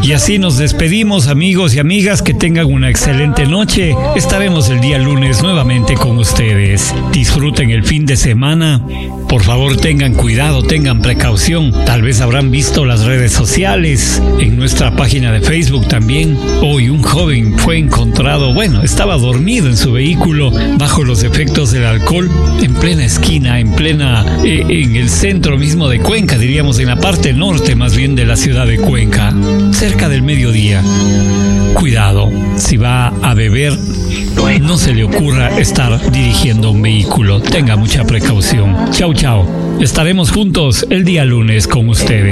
Y así nos despedimos, amigos y amigas, que tengan una excelente noche. Estaremos el día lunes nuevamente con ustedes. Disfruten el fin de semana. Por favor, tengan cuidado, tengan precaución. Tal vez habrán visto las redes sociales, en nuestra página de Facebook también. Hoy un joven fue encontrado, estaba dormido en su vehículo bajo los efectos del alcohol en plena esquina, en el centro mismo de Cuenca, diríamos en la parte norte más bien de la ciudad de Cuenca, cerca del mediodía. Cuidado, si va a beber, no se le ocurra estar dirigiendo un vehículo. Tenga mucha precaución. Chau, chau. Estaremos juntos el día lunes con ustedes.